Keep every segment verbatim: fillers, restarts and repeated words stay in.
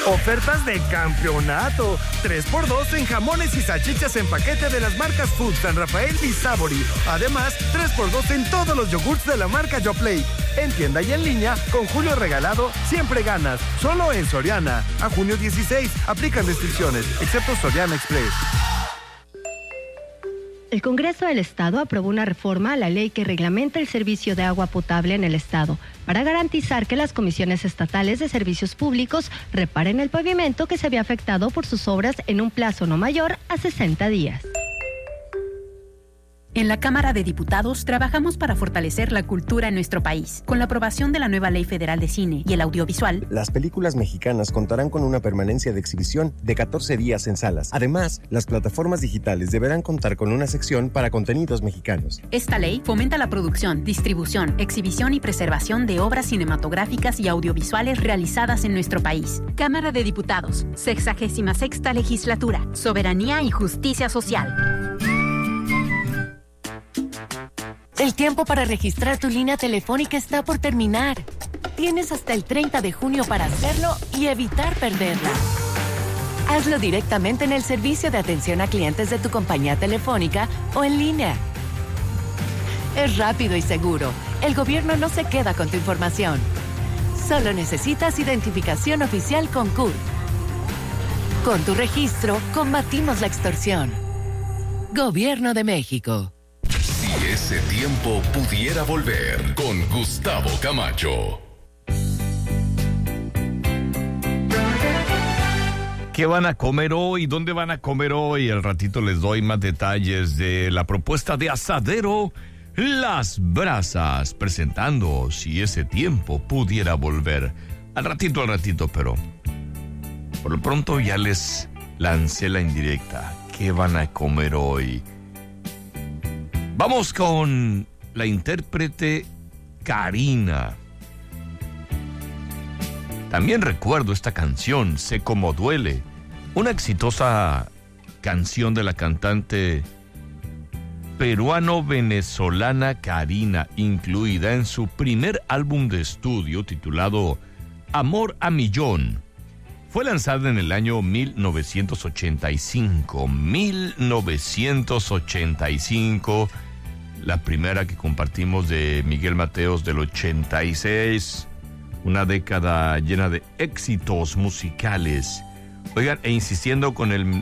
Ofertas de campeonato. tres por dos en jamones y salchichas en paquete de las marcas Food, San Rafael y Sabori. Además, tres por dos en todos los yogurts de la marca Yoplait. En tienda y en línea, con Julio Regalado, siempre ganas. Solo en Soriana. A junio dieciséis. Aplican restricciones, excepto Soriana Express. El Congreso del Estado aprobó una reforma a la ley que reglamenta el servicio de agua potable en el Estado para garantizar que las comisiones estatales de servicios públicos reparen el pavimento que se había afectado por sus obras en un plazo no mayor a sesenta días. En la Cámara de Diputados trabajamos para fortalecer la cultura en nuestro país. Con la aprobación de la nueva Ley Federal de Cine y el Audiovisual, las películas mexicanas contarán con una permanencia de exhibición de catorce días en salas. Además, las plataformas digitales deberán contar con una sección para contenidos mexicanos. Esta ley fomenta la producción, distribución, exhibición y preservación de obras cinematográficas y audiovisuales realizadas en nuestro país. Cámara de Diputados, sexagésima sexta Legislatura, Soberanía y Justicia Social. El tiempo para registrar tu línea telefónica está por terminar. Tienes hasta el treinta de junio para hacerlo y evitar perderla. Hazlo directamente en el servicio de atención a clientes de tu compañía telefónica o en línea. Es rápido y seguro. El gobierno no se queda con tu información. Solo necesitas identificación oficial con C U R. Con tu registro, combatimos la extorsión. Gobierno de México. Si ese tiempo pudiera volver, con Gustavo Camacho. ¿Qué van a comer hoy? ¿Dónde van a comer hoy? Al ratito les doy más detalles de la propuesta de Asadero Las Brasas, presentando Si ese tiempo pudiera volver. Al ratito, al ratito, pero por lo pronto ya les lancé la indirecta. ¿Qué van a comer hoy? Vamos con la intérprete Karina. También recuerdo esta canción, Sé Cómo Duele, una exitosa canción de la cantante peruano-venezolana Karina, incluida en su primer álbum de estudio titulado Amor a Millón. Fue lanzada en el año mil novecientos ochenta y cinco. mil novecientos ochenta y cinco, la primera que compartimos de Miguel Mateos del ochenta y seis. Una década llena de éxitos musicales. Oigan, e insistiendo con el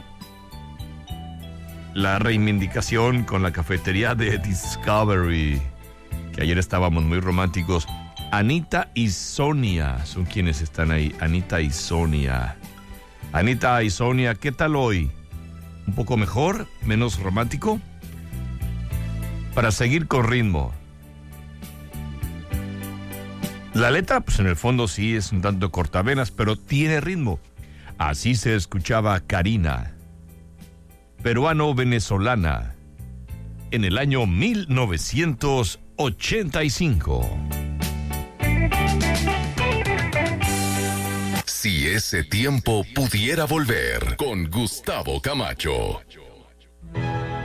la reivindicación con la cafetería de Discovery, que ayer estábamos muy románticos. Anita y Sonia son quienes están ahí. Anita y Sonia. Anita y Sonia, ¿qué tal hoy? ¿Un poco mejor? ¿Menos romántico? Para seguir con ritmo. La letra, pues en el fondo sí es un tanto cortavenas, pero tiene ritmo. Así se escuchaba Karina, peruano-venezolana, en el año mil novecientos ochenta y cinco. Si ese tiempo pudiera volver, con Gustavo Camacho.